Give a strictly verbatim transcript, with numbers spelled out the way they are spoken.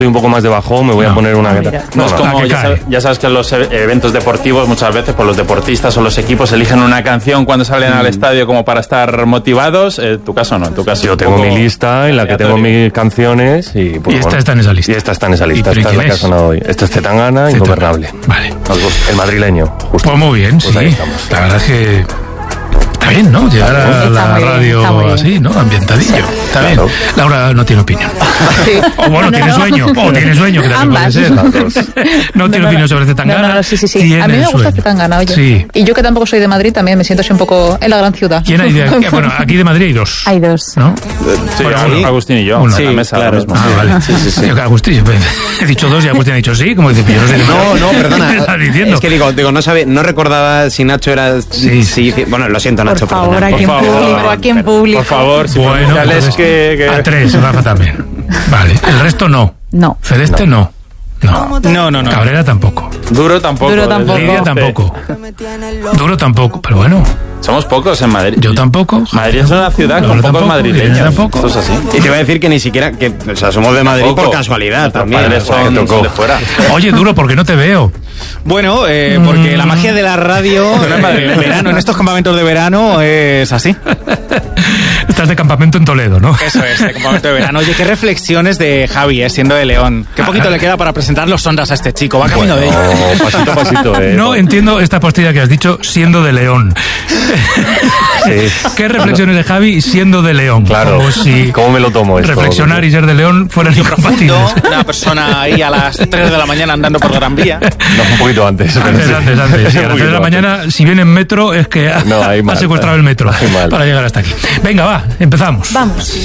un poco más de bajón, me voy no, a poner una... No, no es como, ya, sab, ya sabes que en los eventos deportivos muchas veces pues los deportistas o los equipos eligen una canción cuando salen mm. al estadio como para estar motivados. En tu caso no, en tu caso yo tengo mi lista en la que tengo mis canciones y... Pues, y esta bueno, está en esa lista. Y esta está en esa lista, esta es la que ha sonado hoy. Esto es Zetangana, Ingobernable. Vale. El madrileño, justo. Pues muy bien, pues sí. La verdad es que... Está bien, ¿no? Llegar a la radio así, ¿no? Ambientadillo. Está claro. bien. Laura no tiene opinión. Sí. O bueno, no, tiene no. sueño. O tiene sueño, que también Ambas. puede ser. No, no tiene no, opinión sobre Zetangana. No, no, no, sí, sí, sí. A mí me gusta Zetangana, oye. Sí. Y yo que tampoco soy de Madrid, también me siento así un poco en la gran ciudad. ¿Quién hay de aquí? Bueno, aquí de Madrid hay dos. Hay dos. ¿No? Sí, bueno, sí. Agustín y yo. Uno sí, en la mesa. Claro. Mismo. Ah, vale. Sí, sí, sí. Yo, Agustín, he dicho dos y Agustín ha dicho sí. Como dice, yo no sé. No, no, perdona. ¿Estás diciendo? Es que digo, digo, no sabe, no recordaba si Nacho era... Sí. sí bueno, lo siento, Nacho. Por favor, aquí en público, aquí en público. Por favor, si bueno, pues que, que... a tres, Rafa también. Vale, el resto no. No. Celeste no. No. No, no, no. Cabrera tampoco. Duro tampoco. Duro tampoco. Lidia tampoco. Duro tampoco, pero bueno. Somos pocos en Madrid. Yo tampoco. Madrid es una ciudad no, con pocos madrileños. Tampoco. Esto es así. Y te iba a decir que ni siquiera, que, o sea, somos de Madrid tampoco. Por casualidad también. O sea, que tocó. De fuera. Oye, Duro, ¿por qué no te veo? Bueno, eh, porque mm. la magia de la radio en verano, en estos campamentos de verano es así. Estás de campamento en Toledo, ¿no? Eso es, de campamento de verano. Oye, qué reflexiones de Javi, eh, siendo de León. Qué poquito le queda para presentar los sondas a este chico. Va camino bueno, de ello. Pasito a pasito, eh. No entiendo esta postilla que has dicho, siendo de León. Sí. ¿Qué reflexiones de Javi siendo de León? Claro. Como si ¿Cómo me lo tomo esto? Reflexionar y ser de León fueran incompatibles. Una persona ahí a las tres de la mañana andando por Gran Vía. No, un poquito antes. Antes, sí. antes, antes. Sí, a las tres de la mañana, si viene en metro, es que ha, no, ha secuestrado el metro para llegar hasta aquí. Venga, va, empezamos. Vamos.